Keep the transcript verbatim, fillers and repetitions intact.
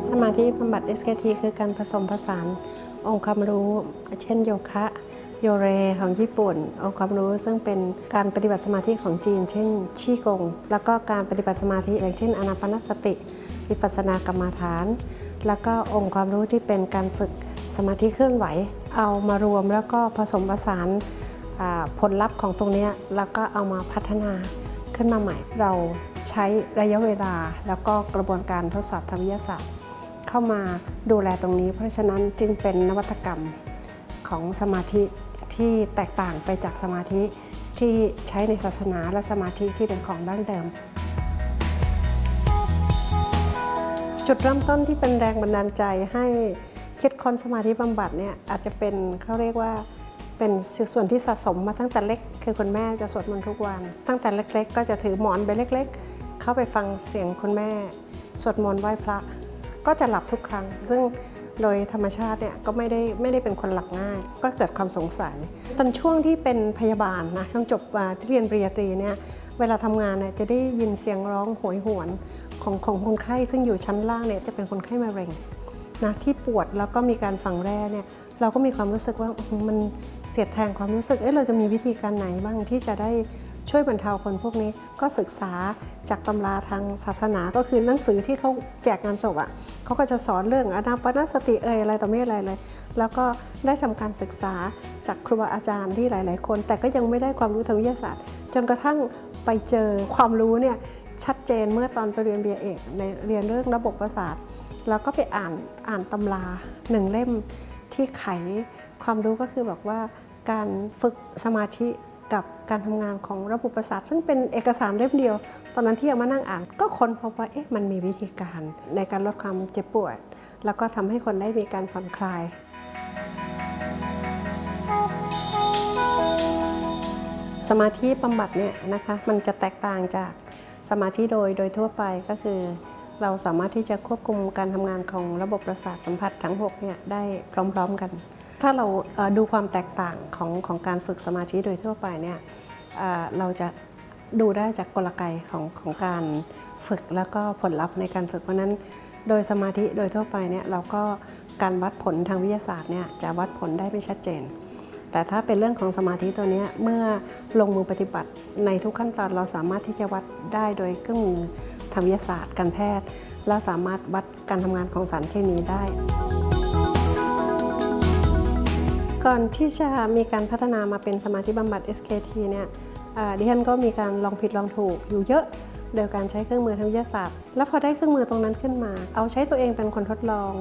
สมาธิบำบัด เอส เค ที คือการผสมผสานองค์ความรู้เช่นโยคะโยเรของญี่ปุ่นองค์ความรู้ซึ่งเป็นการปฏิบัติสมาธิของจีนเช่นชี่กงแล้วก็การปฏิบัติสมาธิอย่างเช่นอานาปานสติวิปัสสนากรรมฐานแล้วก็องค์ความรู้ที่เป็นการฝึกสมาธิเคลื่อนไหวเอามารวมแล้วก็ผสมผสานผลลัพธ์ของตรงนี้แล้วก็เอามาพัฒนาขึ้นมาใหม่เราใช้ระยะเวลาแล้วก็กระบวนการทดสอบทางวิทยาศาสตร์เข้ามาดูแลตรงนี้เพราะฉะนั้นจึงเป็นนวัตกรรมของสมาธิที่แตกต่างไปจากสมาธิที่ใช้ในศาสนาและสมาธิที่เป็นของดั้งเดิมจุดเริ่มต้นที่เป็นแรงบันดาลใจให้คิดค้นสมาธิบำบัดเนี่ยอาจจะเป็นเขาเรียกว่าเป็นส่วนที่สะสมมาตั้งแต่เล็กคือคุณแม่จะสวดมนต์ทุกวันตั้งแต่เล็กๆก็จะถือหมอนใบเล็กๆเข้าไปฟังเสียงคุณแม่สวดมนต์ไหว้พระก็จะหลับทุกครั้งซึ่งโดยธรรมชาติเนี่ยก็ไม่ได้ไม่ได้เป็นคนหลับง่ายก็เกิดความสงสัยตอนช่วงที่เป็นพยาบาลนะช่วงจบที่เรียนปริญญาตรีเนี่ยเวลาทำงานเนี่ยจะได้ยินเสียงร้องโหยหวนของของคนไข้ซึ่งอยู่ชั้นล่างเนี่ยจะเป็นคนไข้มะเร็งนะที่ปวดแล้วก็มีการฝังแร่เนี่ยเราก็มีความรู้สึกว่ามันเสียดแทงความรู้สึกเอ๊ะเราจะมีวิธีการไหนบ้างที่จะได้ช่วยบรรเทาคนพวกนี้ก็ศึกษาจากตำราทางศาสนาก็คือหนังสือที่เขาแจกงานศพอ่ะเขาก็จะสอนเรื่องอานาปานสติเอ่ยอะไรต่อไม่อะไรเลยแล้วก็ได้ทำการศึกษาจากครูบาอาจารย์ที่หลายๆคนแต่ก็ยังไม่ได้ความรู้ทางวิทยาศาสตร์จนกระทั่งไปเจอความรู้เนี่ยชัดเจนเมื่อตอนไปเรียนบี เอ เอกในเรียนเรื่องระบบประสาทแล้วก็ไปอ่านอ่านตำราหนึ่งเล่มที่ไขความรู้ก็คือบอกว่าการฝึกสมาธิกับการทำงานของระบบประสาทซึ่งเป็นเอกสารเล่มเดียวตอนนั้นที่เอามานั่งอ่านก็ค้นพบว่าเอ๊ะมันมีวิธีการในการลดความเจ็บปวดแล้วก็ทำให้คนได้มีการผ่อนคลายสมาธิบำบัดเนี่ยนะคะมันจะแตกต่างจากสมาธิโดยโดยทั่วไปก็คือเราสามารถที่จะควบคุมการทำงานของระบบประสาทสัมผัสทั้งหกเนี่ยได้พร้อมๆกันถ้าเราดูความแตกต่างของของการฝึกสมาธิโดยทั่วไปเนี่ยเราจะดูได้จากกลไกของของการฝึกแล้วก็ผลลัพธ์ในการฝึกเพราะนั้นโดยสมาธิโดยทั่วไปเนี่ยเราก็การวัดผลทางวิทยาศาสตร์เนี่ยจะวัดผลได้ไม่ชัดเจนแต่ถ้าเป็นเรื่องของสมาธิตัวนี้เมื่อลงมือปฏิบัติในทุกขั้นตอนเราสามารถที่จะวัดได้โดยเครื่องมือทางวิทยาศาสตร์การแพทย์และสามารถวัดการทำงานของสารเคมีได้ก่อนที่จะมีการพัฒนามาเป็นสมาธิบำบัด เอส เค ที เนี่ยดิฉันก็มีการลองผิดลองถูกอยู่เยอะโดยการใช้เครื่องมือทางวิทยาศาสตร์แล้วพอได้เครื่องมือตรงนั้นขึ้นมาเอาใช้ตัวเองเป็นคนทดลอง